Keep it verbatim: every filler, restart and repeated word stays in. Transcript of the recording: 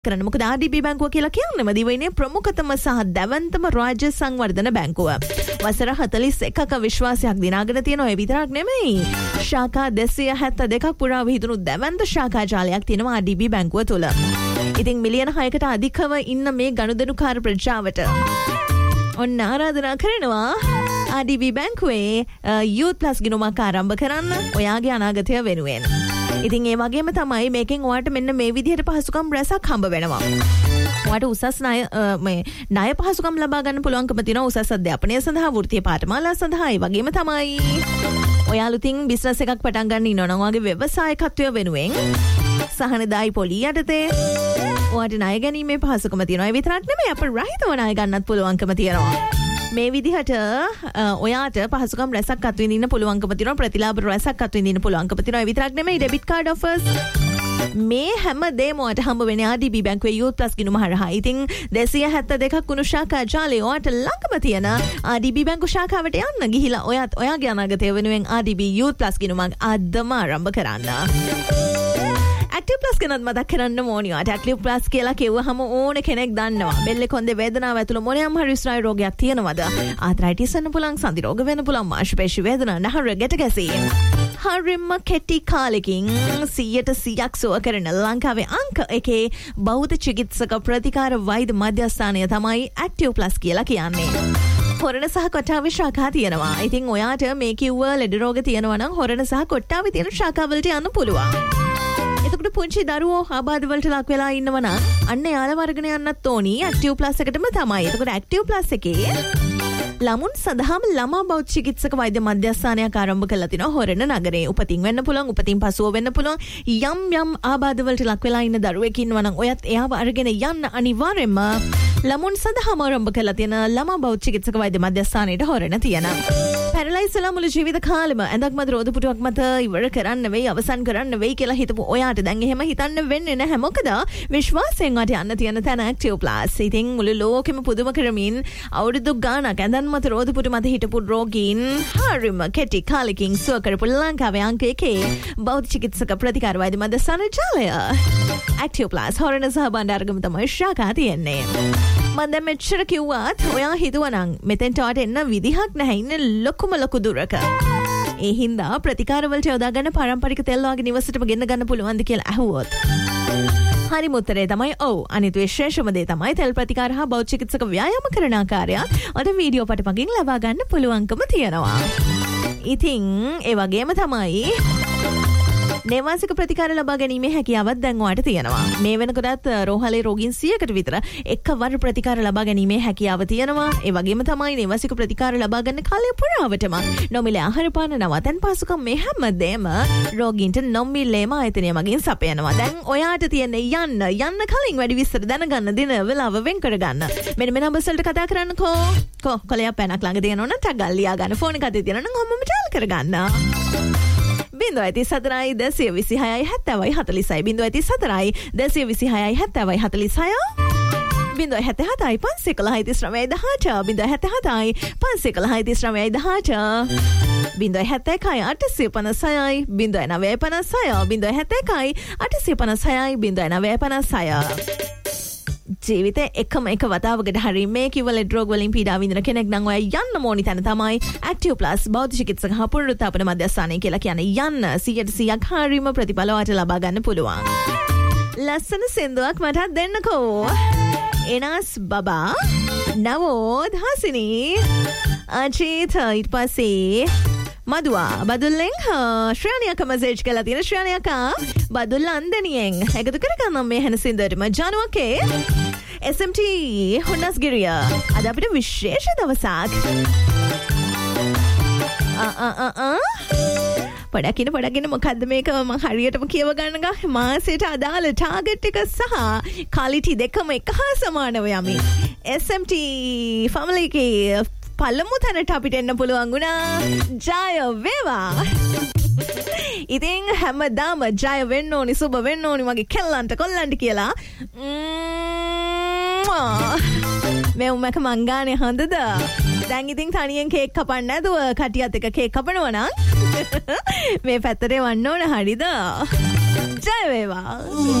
කරන්න. මොකද ආර් ඩී බී බැංකුව කියලා කියන්නේම දිවයිනේ ප්‍රමුඛතම සහ දැවැන්තම රාජ්‍ය සංවර්ධන බැංකුව. වසර හතළිස් එකක විශ්වාසයක් දිනාගෙන තියෙනවා. ඒ විතරක් නෙමෙයි. ශාඛා දෙසිය හැත්තෑ දෙකක් පුරා විහිදුණු දැවැන්ත ශාඛා ජාලයක් තියෙනවා ආර් ඩී බී බැංකුව තුල. ඉතින් මිලියන හයකට අධිකව ඉන්න මේ ගනුදෙනුකාර ප්‍රජාවට ඔන්න ආරාධනා කරනවා ආර් ඩී බී බැංකුවේ යූත් ප්ලස් ගිණුමක් ආරම්භ කරන්න ඔයාගේ අනාගතය වෙනුවෙන්. ඉතින් ඒ වගේම තමයි මේකෙන් ඔයාට මෙන්න මේ විදිහට පහසුකම් රැසක් හම්බ වෙනවා. ඔයාට උසස් ණය මේ ණය පහසුකම් ලබා ගන්න පුළුවන්කම තියෙනවා උසස් අධ්‍යාපනය සඳහා, වෘත්තීය පාඨමාලා සඳහා. ඒ වගේම තමයි ඔයාලුතින් බිස්නස් එකක් පටන් ගන්න ඉන්නවා නම් ඔයාගේ ව්‍යවසායකත්වය වෙනුවෙන් සහනදායි පොලිය යටතේ ඔයාට ණය ගැනීමේ පහසුකම තියෙනවා. ඒ විතරක් නෙමෙයි අප රහිතව ණය ගන්නත් පුළුවන්කම තියෙනවා. මේ විදිහට ඔයාට පහසුකම් රැසක් අත්විඳින්න පුළුවන්කම තියෙනවා. ප්‍රතිලාභ රැසක් අත්විඳින්න පුළුවන්කම තියෙනවා. ඒ විතරක් නෙමෙයි ඩෙබිට් කාඩ් ඔෆර්ස් මේ හැම දෙයක්ම ඔයාට හම්බ වෙන්නේ ආර් ඩී බී බැංකුවේ යූත් ප්ලස් ගිණුම හරහා. ඉතින් දෙසිය හැත්තෑ දෙකක් වුණු ශාඛා ජාලේ ඔයාට ළඟම තියෙන ආර් ඩී බී බැංකු ශාඛාවට යන්න ගිහිලා ඔයාත් ඔයාගේ අනාගතය වෙනුවෙන් ආර් ඩී බී යූත් ප්ලස් ගිණුමක් අදම ආරම්භ කරන්න. ඇක්ටිව් ප්ලස් ගැනත් මතක් කරන්න ඕනේ. ඇක්ටිව් ප්ලස් කියලා කිව්වහම ඕන කෙනෙක් දන්නවා. බෙල්ලේ කොන්දේ වේදනාව ඇතුළු මොනියම් හරි ස්නායු රෝගයක් තියෙනවද? ආතරයිටිස් වෙන්න පුළුවන්, සන්ධි රෝග වෙන්න පුළුවන්, මාංශපේශි වේදනා, නහර ගැට ගැසීම්. හරිම කෙටි කාලෙකින් සියයට සීයක් සුව කරන ලංකාවේ අංක එකේ බෞද්ධ චිකිත්සක ප්‍රතිකාර වෛද්‍ය මධ්‍යස්ථානය තමයි ඇක්ටිව් ප්ලස් කියලා කියන්නේ. හොරණ සහ කොට්ටාවේ ශාඛා තියෙනවා. ඉතින් ඔයාට මේ කිව්ව ලෙඩ රෝග තියෙනවා නම් හොරණ සහ කොට්ටාවේ තියෙන ශාඛාවලට යන්න පුළුවන්. එතකොට පුංචි දරුවෝ ආබාධ වලට ලක් වෙලා ඉන්නවා නම් අන්න යාළ වර්ගන යන්නත් ඕනි ඇක්ටිව් ප්ලස් එකටම තමයි. එතකොට ඇක්ටිව් ප්ලස් එකේ ළමුන් සඳහාම ළමා බෞද්ධ චිකිත්සක වෛද්‍ය මධ්‍යස්ථානයක් ආරම්භ කරලා තිනවා හොරණ නගරේ. උපතින් වෙන්න පුළුවන්, උපතින් පසුව වෙන්න පුළුවන්. යම් යම් ආබාධ වලට ලක් වෙලා ඉන්න දරුවෙක් ඉන්නවා නම් ඔයත් එයාව අරගෙන යන්න අනිවාර්යයෙන්ම ළමුන් සඳහාම ආරම්භ කරලා තියෙන ළමා බෞද්ධ චිකිත්සක වෛද්‍ය මධ්‍යස්ථානයේ හොරණ තියෙනවා. පැරලයිස් වෙලා මුළු ජීවිත කාලෙම ඇඳක් මත රෝද පුටුවක් මත ඉවර කරන්න වෙයි, අවසන් කරන්න වෙයි කියලා හිතපු ඔයාට දැන් එහෙම හිතන්න වෙන්නේ නැහැ. මොකද විශ්වාසයෙන් වට යන්න තියෙන තැන ඇක්ටිව් ප්ලස්. ඉතින් මුළු ලෝකෙම පුදුම කරමින් අවුරුදු ගාණක් ඇඳන් මත රෝද පුටු මත හිටපු රෝගීන් හරිම කෙටි කාලෙකින් සුව කරපු ලංකාවේ අංක එකේ බෞද්ධ චිකිත්සක ප්‍රතිකාර වෛද්‍ය මධ්‍යස්ථාන ජාලය ඇක්ටිව් ප්ලස් හොරණ සහ බණ්ඩාරගම තමයි ශාඛා තියෙන්නේ. මම දැන් මෙච්චර කිව්වත් ඔයා හිතුවනම් මෙතෙන්ට වට එන්න විදිහක් නැහැ. ඉන්නේ ලොකුම ලොකු දුරක. ඒ හින්දා ප්‍රතිකාර වලට යොදා ගන්න පාරම්පරික තෙල් වගේ නිවසටම ගෙන්න ගන්න පුළුවන්ද කියලා අහුවොත් හරිම උත්තරේ තමයි ඔව්. අනිත් විශේෂම දේ තමයි තෙල් ප්‍රතිකාර හා බෞද්ධ චිකිත්සක ව්‍යායාම කරන ආකාරයත් ඔද වීඩියෝ පටපකින් ලබා ගන්න පුළුවන්කම තියෙනවා. ඉතින් ඒ වගේම තමයි නේවාසික ප්‍රතිකාර ලබා ගැනීමේ හැකියාවක් දැන් ඔයාලට තියෙනවා. මේ වෙනකොටත් රෝහලේ රෝගීන් සියයකට විතර එකවර ප්‍රතිකාර ලබා ගැනීමේ හැකියාව තියෙනවා. ඒ වගේම තමයි නේවාසික ප්‍රතිකාර ලබා ගන්න කාලය පුරාවටම නොමිලේ ආහාර පාන නවතන් පහසුකම් මේ හැමදේම රෝගීන්ට නොමිලේම ආයතනය මගින් සපයනවා. දැන් ඔයාට තියෙන්නේ යන්න යන්න කලින් වැඩි විස්තර දැනගන්න දින වෙලාව වෙන් කරගන්න. මෙන්න මේ නම්බර්ස් වලට කතා කරන්නකෝ. කො කොලයක් පැනක් ළඟ තියෙනවනම් ටග් ගල්ලියා ගන්න. ෆෝන් එකක් තියෙනවනම් ඔහොමම ටැල් කරගන්න. බිංදුවයි තිස් හතරයි දෙසිය විසිහයයි හැත්තෑවයි හතළිසයි බිංදුවයි තිස් හතරයි දෙසිය විසිහයයි හැත්තෑවයි හතළිසයි බිංදුවයි හැත්තෑ හතයි පන්සිය එකොළහයි තිස් නවයයි දහඅට බිංදුවයි හැත්තෑ හතයි පන්සිය එකොළහයි තිස් නවයයි දහඅට බිංදුවයි හැත්තෑ එකයි අටසිය පනස්හයයි බිංදුවයි නවයයි පනස්හය බිංදුවයි හැත්තෑ එකයි අටසිය පනස්හයයි බිංදුවයි නවයයි පනස්හය. ජීවිතේ එකම එක වතාවකට හරි මේ කිව්ව ලෙඩ රෝග වලින් පීඩා විඳින කෙනෙක් නම් ඔය යන්න ඕනි තැන තමයි ඇක්ටිව් ප්ලස් බෞද්ධ චිකිත්සක හා පුනරුත්ථාපන මධ්‍යස්ථානය කියලා කියන්නේ. යන්න සියයට සීයක් හරියම ප්‍රතිඵල ඔයාලට ලබා ගන්න පුළුවන්. ලස්සන සින්දුවක් මටත් දෙන්නකෝ. එනස් බබා නවෝද් හසිනී අජිත් ඊට පස්සේ මදුවා බදුල්ලෙන් ශ්‍රාණියක මැසේජ් කළා තියෙන ශ්‍රාණියක බදුල්ල අන්දනියෙන් එකතු කරගන්නම් මේ හැන සින්දුවටම ජානුවකේ එස් එම් ටී හොන්නස්ගිරිය අද අපිට විශේෂ දවසක්. පොඩකින පොඩකින මොකද්ද මේක මම හරියටම කියව ගන්න ගා මාසෙට අදාළ ටාගට් එක සහ ක්වලිටි දෙකම එක හා සමානව යමි. එස් එම් ටී ෆැමිලි එකේ පළමු තැනට අපිට එන්න පුළුවන් වුණා. ජය වේවා. ඉතින් හැමදාම ජය වෙන්න ඕනි, සුබ වෙන්න ඕනි මගේ කෙල්ලන්ට කොල්ලන්ට කියලා. මේ උම්මක මංගානේ හොඳද? දැන් ඉතින් තනියෙන් කේක් කපන්න නැතුව කටියත් එක කේක් කපනවා නම් මේ පැත්තට වන්න ඕන හරිද? ජය වේවා.